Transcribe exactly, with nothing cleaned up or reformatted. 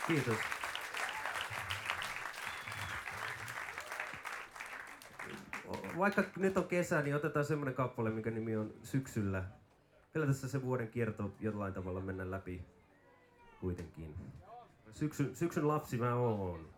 Kiitos. Vaikka nyt on kesä, niin otetaan semmoinen kappale, mikä nimi on Syksyllä. Kyllä tässä se vuoden kierto jollain tavalla mennä läpi kuitenkin. Syksyn, syksyn lapsi mä oon.